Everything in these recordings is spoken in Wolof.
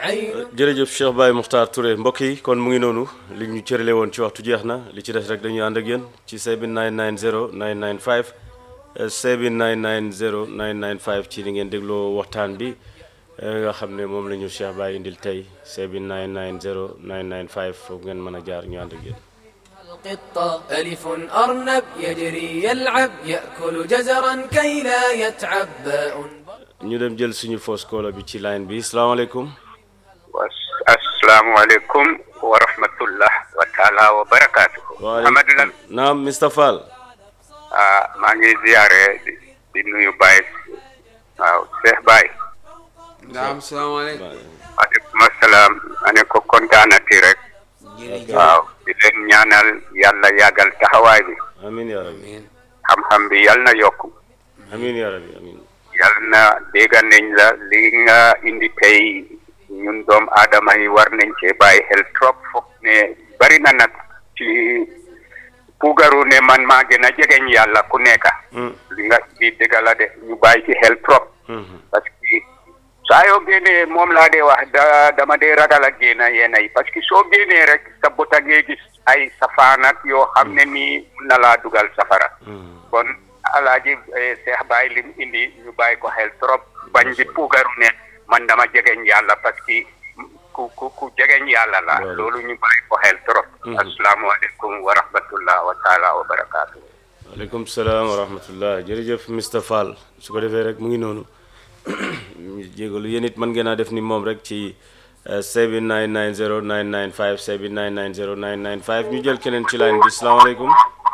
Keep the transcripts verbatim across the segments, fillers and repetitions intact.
jërëjëf Cheikh Baye Mokhtar Touré mbokk yi kon mu ngi noonu li ñu cërale woon ci waxtu jeex na li ci des rek dañuy ànd ak yéen ci seven nine nine zero nine nine five seven nine nine zero nine nine five ci li ngeen dégloo waxtaan bi nga xam ne moom la ñu Cheikh Baye indil tey seven nine nine zero nine nine five foofu ngeen mën a jaar ñu ànd ak yéen. القطة ألف أرنب يجري يلعب يأكل جزرا كي لا يتعب باء ñu dem jël suñu fausse caller bi ci line bi salaamaaleykum. asalaamaaleykum wa rahmatullah wa taala wa barakaatu. Muhammad Lam. naam Mister Fall. ah maa ngi ziare di nuyu Baye waaw Cheikh Baye. naam salaamaaleykum. waaleykum asalaam. ane ko kontaanati rek. waaw di leen ñaanal yàlla yàggal taxawaay bi. amiin yaa rabbi. xam-xam bi yàlla na yokku. amiin yaa rabbi amiin. yàlla na dégg nañ la li nga indi tey ñun doom aadama yi war nañ cee bàyyi xel trop foog ne bari na nag ci puugaru ne man maa gën a jegeñ yàlla ku nekk. li nga di dëgg la de ñu bàyyi ci xel trop. parce que saa yoo génnee moom laa dee wax da dama dee ragal a génn yéen yi parce que soo génnee rek sa bët a ngee gis ay safaan ak yoo xam ne nii mun na laa dugal safara. kon alaaji Cheikh Baye lim indi ñu bàyyi ko xel trop bañ di puugaru ne man dama jegeñ yàlla parce que ku ku ku jegeñ yàlla la loolu ñu bàyyi ko xel trop. asalaamaaleykum wa rahmatullah wa taala wa barakaatu. waaleykum salaam wa rahmatullah jërëjëf Mister Fall su ko defee rek mu ngi noonu jégalu yéen it mën ngeen a def ni moom rek ci seven nine nine zero nine nine five seven nine nine zero nine nine five ñu jël keneen ci line bi salaamaaleykum.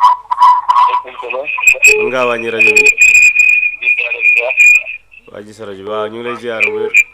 mën ngaa wàññi rajo bi. waa ji sa rajo bi waaw ñu ngi lay ziar bu wér.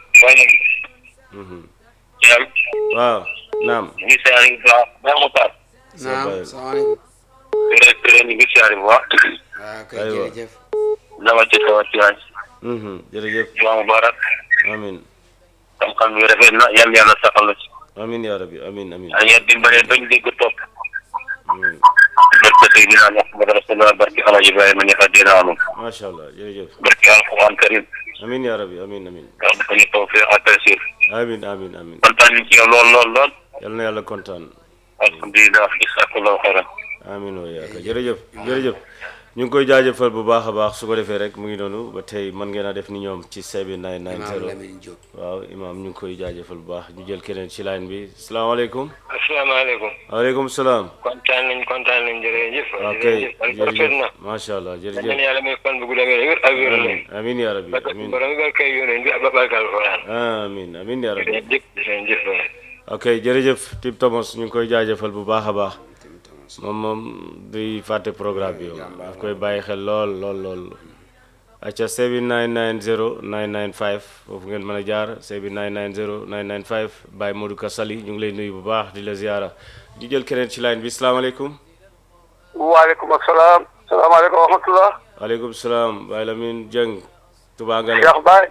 waaw naam. ñu ngi ziar bu baax Baye Mokhtar. naam salaamaaleykum. ñu ngi ziar bu baax. waaw kay jërëjëf. dama ci sa wàccuwaay. jërëjëf. Jumaa mubarak. amiin. xam-xam bi rafet na yal yàlla saxal la ci. amiin yaa rabbi amiin amiin. ak yéen dimbalee bañ dégg topp. amiin. barke Seydina Muhammad Rasulullah barke Alaaji Ibrahima Ñas dina amoon. macha allah jërëjëf. barke Alquran Karim. amiin yaa rabbi amiin amiin. waaw dafa ñu tawfiq ak taysiir. amiin amiin amiin. kontaan nañ ci yow lool lool lool. yal na yàlla kontaan. alhamdulilah jazakallahu xayran. amiin wa yaaka jërëjëf jërëjëf. ñu ngi koy jaajëfal bu baax a baax su ko defee rek mu ngi noonu ba tey mën ngeen a def ni ñoom ci seven nine nine zero waaw imaam ñu ngi koy jaajëfal bu baax ñu jël keneen ci line bi salaamaaleykum. asalaamaaleykum. waaleykum salaam. kontaan nañ kontaan nañ jërëjëf. ok jërëjëf macha allah jërëjëf. ñaan yàlla may fan bu gudd ak wér ak wér leen. amiin yaa rabbi amiin. borom barkay yónent bi ak barkal Alxuraan. amiin amiin yaa rabbi. jërëjëf jërëjëf. ok jërëjëf Tip Thomas ñu ngi koy jaajëfal bu baax a baax. moom moom duy fàtte programme bi yow daf koy bàyyi xel lool lool lool acca seven nine nine zero nine nine five foofu ngeen mën a jaar seven nine nine zero nine nine five Baye Modou Kasali ñu ngi lay nuyu bu baax di la ziara di jël keneen ci line bi salaamaaleykum. waaleykum asalaam. salaamaaleykum wa rahmatullah. waaleykum salaam Baye Lamine Dieng. Touba Ngale Cheikh Baye.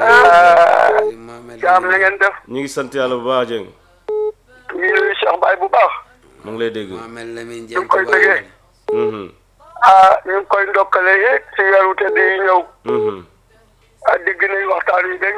jaam na ngeen def. ñu ngi sant yàlla bu baax Dieng. ñu ngi nuyu Cheikh Baye bu baax. mu ngi lay dégg. ñu ngi koy déggee. ah ñu ngi koy ndokkale yeeg si weeru te di ñëw. ah dégg nañ waxtaan wi